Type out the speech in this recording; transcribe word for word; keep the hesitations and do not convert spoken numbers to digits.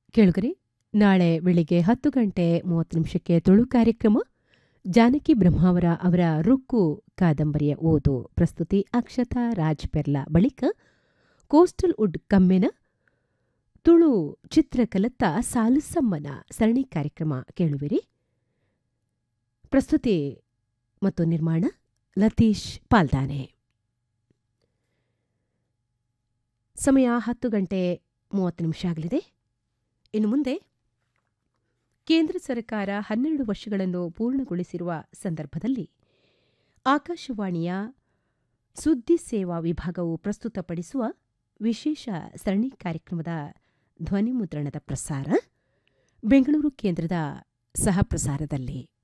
ಕೇಳುಗರಿ, ನಾಳೆ ಬೆಳಿಗ್ಗೆ ಹತ್ತು ಗಂಟೆ ಮೂವತ್ತು ನಿಮಿಷಕ್ಕೆ ತುಳು ಕಾರ್ಯಕ್ರಮ ಜಾನಕಿ ಬ್ರಹ್ಮಾವರ ಅವರ ರುಕ್ಕು ಕಾದಂಬರಿಯ ಓದು ಪ್ರಸ್ತುತಿ ಅಕ್ಷತಾ ರಾಜ್ ಪೆರ್ಲಾ. ಬಳಿಕ ಕೋಸ್ಟಲ್ ವುಡ್ ಕಮ್ಮೆನ ತುಳು ಚಿತ್ರಕಲತ್ತ ಸಾಲುಸಮ್ಮನ ಸರಣಿ ಕಾರ್ಯಕ್ರಮ ಕೇಳುವಿರಿ. ಪ್ರಸ್ತುತಿ ಮತ್ತು ನಿರ್ಮಾಣ ಲತೀಶ್ ಪಾಲ್ದಾನೆ. ಸಮಯ ಹತ್ತು ಗಂಟೆ ಮೂವತ್ತು ನಿಮಿಷ ಆಗಲಿದೆ. ಇನ್ನು ಮುಂದೆ ಕೇಂದ್ರ ಸರ್ಕಾರ ಹನ್ನೆರಡು ವರ್ಷಗಳನ್ನು ಪೂರ್ಣಗೊಳಿಸಿರುವ ಸಂದರ್ಭದಲ್ಲಿ ಆಕಾಶವಾಣಿಯ ಸುದ್ದಿ ಸೇವಾ ವಿಭಾಗವು ಪ್ರಸ್ತುತಪಡಿಸುವ ವಿಶೇಷ ಸರಣಿ ಕಾರ್ಯಕ್ರಮದ ಧ್ವನಿಮುದ್ರಣದ ಪ್ರಸಾರ ಬೆಂಗಳೂರು ಕೇಂದ್ರದ ಸಹಪ್ರಸಾರದಲ್ಲಿ.